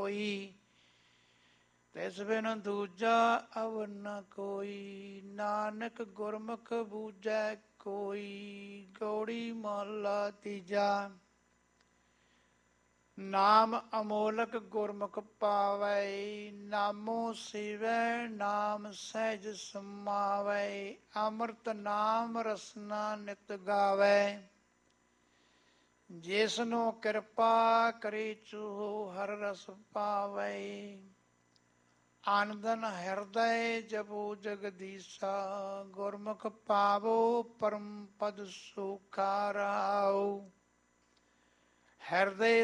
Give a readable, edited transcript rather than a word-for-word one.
ਹੋਈ। ਤਿਸ ਬਿਨ ਦੂਜਾ ਅਵਰ ਨ ਕੋਈ, ਨਾਨਕ ਗੁਰਮੁਖ ਬੂਝੈ ਕੋਈ। ਗੌੜੀ ਮਹਲਾ ਤੀਜਾ। ਨਾਮ ਅਮੋਲਕ ਗੁਰਮੁਖ ਪਾਵੈ, ਨਾਮੋ ਸਿਵੈ ਨਾਮ ਸਹਿਜ ਸਮਾਵੈ। ਅੰਮ੍ਰਿਤ ਨਾਮ ਰਸਨਾ ਨਿਤ ਗਾਵੈ, ਜਿਸਨੂੰ ਕਿਰਪਾ ਕਰੀ ਚੂਹੁ ਹਰਿ ਰਸ ਪਾਵੈ। ਆਨੰਦਨ ਹਿਰਦੈ ਜਪੁ ਜਗਦੀਸਾ, ਗੁਰਮੁਖ ਪਾਵੋ ਪਰਮ ਪਦ ਸੁਖਾ ਰਹਾਉ। ਹਿਰਦੇ